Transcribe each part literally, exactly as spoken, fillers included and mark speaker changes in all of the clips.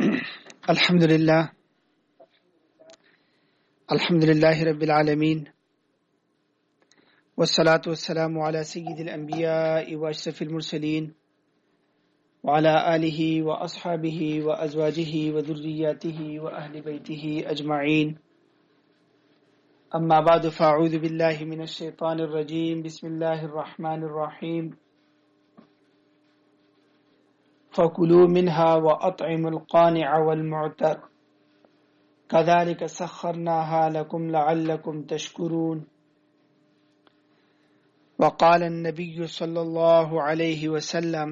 Speaker 1: अल्हम्दुलिल्लाह अल्हम्दुलिल्लाहि रब्बिल आलमीन वस्सलातु वस्सलामु अला सय्यिदिल अंबिया'i व अशरफिल मुरसलीन व अला आलिहि व अस्हाबिहि व अज़वाजिहि व ज़ुर्रिय्यातिहि व अहलि बैतिहि अजमईन। अम्मा बअद फ़अऊज़ु बिल्लाहि मिनश शैतानिर रजीम। बिस्मिल्लाहिर रहमानिर रहीम। फ़कुलू मिन्हा व अत्इमुल क़ानिअ वल मुअतर कज़ालिक सख़्ख़रनाहा लकुम लअल्लकुम तशकुरून। वक़ाल अन्नबिय्यु सल्लल्लाहु अलैहि वसल्लम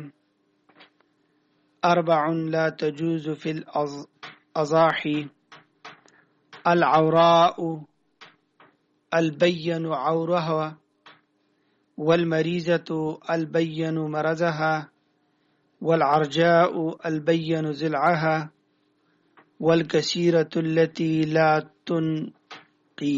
Speaker 1: अर्बउन ला तजूज़ु फ़िल अज़ाही अल औराउ अल बय्यनु औरहा वल मरीज़तु अल बय्यनु मरज़हा वल अर्जाउ अल बय्यनु ज़िलअहा वल कसीरतु अल्लती ला तुनक़ी।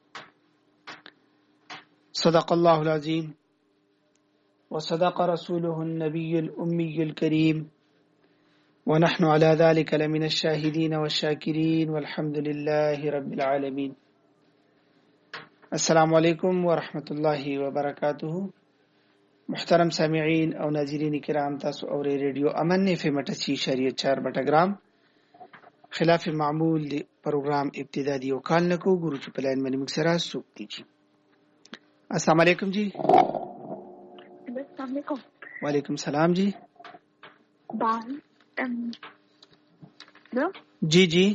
Speaker 1: सदक़ल्लाहुल अज़ीम व सदक़ रसूलुहुन नबियुल उम्मियुल करीम व नहनु अला ज़ालिका लमिनश शाहिदीन वश्शाकिरीन वल्हम्दुलिल्लाहि रब्बिल आलमीन। अस्सलामु अलैकुम व रहमतुल्लाहि व बरकातुहू। मुहतरम सामिईन और नाज़रीन किराम, तासु और रेडियो अमन एफएम अठासी इशारिया चार बटाग्राम खिलाफ मामूल प्रोग्राम इब्तिदा दी वकाल नको गुरु चुपलाइन मनी मुक्सरा सुक्ति जी। अस्सलाम वालेकुम जी। वालेकुम सलाम जी। जी जी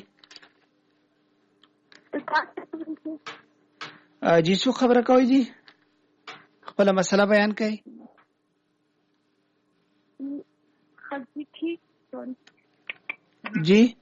Speaker 1: जी सु खबर कोई जी खपल मसला बयान कई जी।